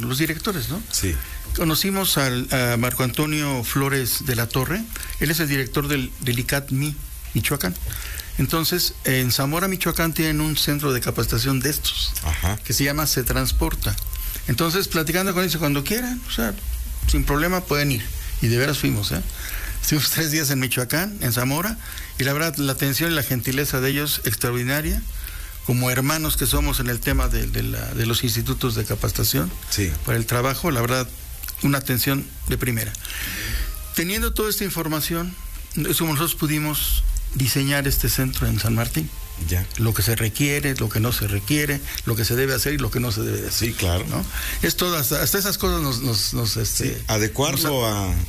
los directores, ¿no? Sí. Conocimos a Marco Antonio Flores de la Torre, él es el director del ICAT-MI, Michoacán. Entonces, en Zamora, Michoacán, tienen un centro de capacitación de estos, que se llama Se Transporta. Entonces, platicando con ellos, cuando quieran, o sea, sin problema pueden ir. Y de veras fuimos, Estuvimos 3 días en Michoacán, en Zamora, y la verdad, la atención y la gentileza de ellos, extraordinaria, como hermanos que somos en el tema de los institutos de capacitación para el trabajo, la verdad, una atención de primera. Teniendo toda esta información, es como nosotros pudimos diseñar este centro en San Martín. Ya. Lo que se requiere, lo que no se requiere, lo que se debe hacer y lo que no se debe hacer. Sí, claro. ¿No? Es todo, hasta esas cosas nos adecuarlo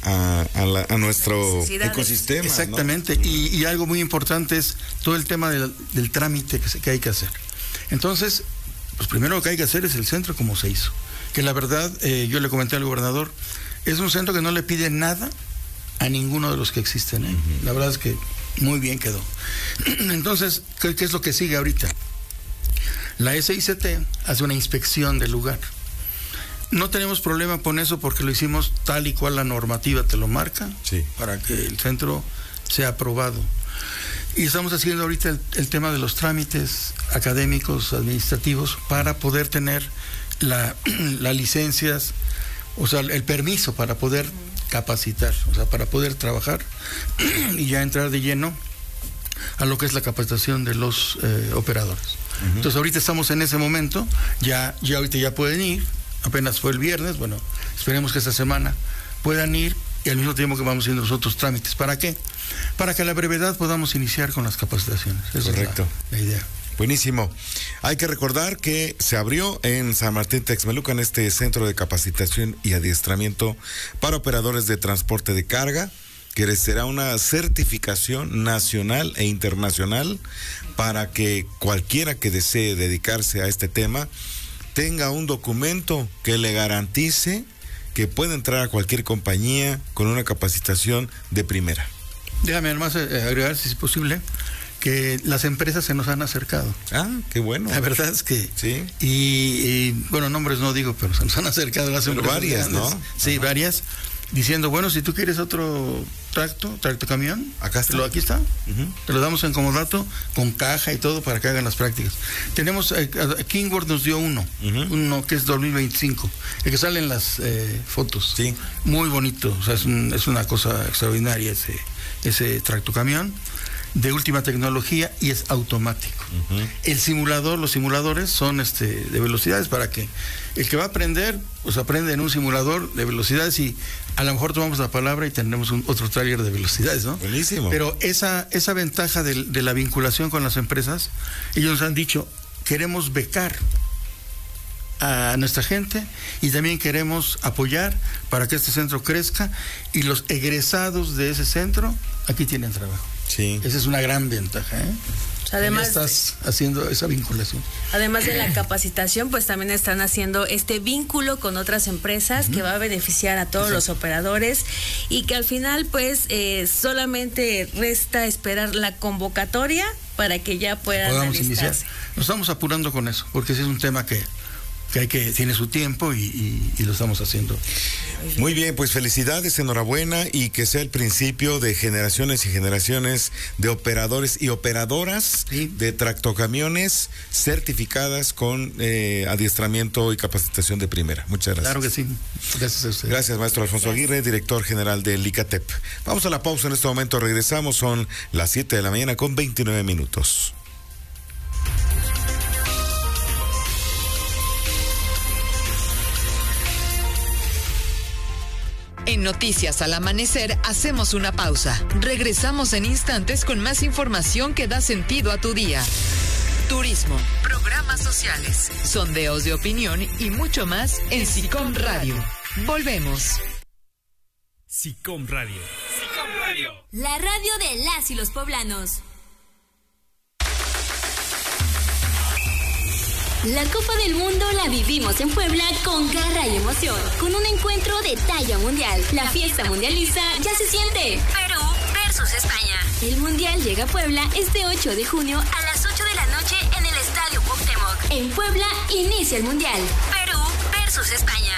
a nuestro ecosistema. Exactamente, ¿no? y algo muy importante es todo el tema del trámite que hay que hacer. Entonces, pues primero lo que hay que hacer es el centro como se hizo. Que la verdad, yo le comenté al gobernador, es un centro que no le pide nada a ninguno de los que existen. La verdad es que muy bien quedó. Entonces, ¿qué es lo que sigue ahorita? La SICT hace una inspección del lugar. No tenemos problema con eso porque lo hicimos tal y cual la normativa te lo marca, para que el centro sea aprobado. Y estamos haciendo ahorita el tema de los trámites académicos, administrativos, para poder tener las licencias, o sea, el permiso para poder capacitar, o sea, para poder trabajar y ya entrar de lleno a lo que es la capacitación de los operadores. Entonces ahorita estamos en ese momento, ya ahorita ya pueden ir, apenas fue el viernes, bueno, esperemos que esta semana puedan ir y al mismo tiempo que vamos haciendo los otros trámites. ¿Para qué? Para que a la brevedad podamos iniciar con las capacitaciones. Esa correcto. Es la idea. Buenísimo. Hay que recordar que se abrió en San Martín Texmelucan este centro de capacitación y adiestramiento para operadores de transporte de carga, que será una certificación nacional e internacional para que cualquiera que desee dedicarse a este tema tenga un documento que le garantice que puede entrar a cualquier compañía con una capacitación de primera. Déjame además agregar, si es posible, que las empresas se nos han acercado. Ah, qué bueno. La verdad es que sí. Y bueno, nombres no digo, pero se nos han acercado las empresas varias, grandes, ¿no? Sí, varias, diciendo, bueno, si tú quieres otro tracto camión, acá está. Aquí está. Te lo damos en comodato, con caja y todo para que hagan las prácticas. Tenemos, Kingword nos dio uno que es 2025, el que sale en las fotos. Sí. Muy bonito, o sea, es una cosa extraordinaria ese tractocamión, de última tecnología, y es automático. El simulador, los simuladores son de velocidades, para que el que va a aprender, pues aprende en un simulador de velocidades, y a lo mejor tomamos la palabra y tendremos otro tráiler de velocidades, ¿no? Buenísimo. Pero esa ventaja de la vinculación con las empresas, ellos nos han dicho, queremos becar a nuestra gente y también queremos apoyar para que este centro crezca, y los egresados de ese centro aquí tienen trabajo. Sí. Esa es una gran ventaja, Además, ya estás haciendo esa vinculación. Además de la capacitación, pues también están haciendo este vínculo con otras empresas que va a beneficiar a todos los operadores, y que al final pues solamente resta esperar la convocatoria para que ya puedan iniciar. Nos estamos apurando con eso, porque ese es un tema que tiene su tiempo y lo estamos haciendo. Muy bien, pues felicidades, enhorabuena, y que sea el principio de generaciones y generaciones de operadores y operadoras de tractocamiones certificadas con adiestramiento y capacitación de primera. Muchas gracias. Claro que sí. Gracias a usted. Gracias, maestro Alfonso Aguirre, director general del ICATEP. Vamos a la pausa en este momento, regresamos, son las 7 de la mañana con 29 minutos. En Noticias al Amanecer hacemos una pausa. Regresamos en instantes con más información que da sentido a tu día. Turismo, programas sociales, sondeos de opinión y mucho más en SICOM Radio. Volvemos. SICOM Radio. SICOM Radio. La radio de las y los poblanos. La Copa del Mundo la vivimos en Puebla con garra y emoción, con un encuentro de talla mundial. La fiesta mundialista ya se siente. Perú versus España. El Mundial llega a Puebla este 8 de junio a las 8 de la noche en el Estadio Cuauhtémoc. En Puebla inicia el Mundial. Perú versus España.